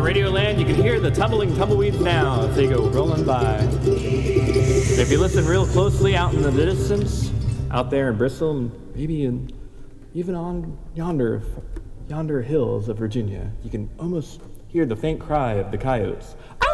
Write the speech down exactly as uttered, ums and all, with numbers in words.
Radioland, you can hear the tumbling tumbleweeds now as they go rolling by. If you listen real closely out in the distance, out there in Bristol, and maybe in, even on yonder, yonder hills of Virginia, you can almost hear the faint cry of the coyotes. Ah!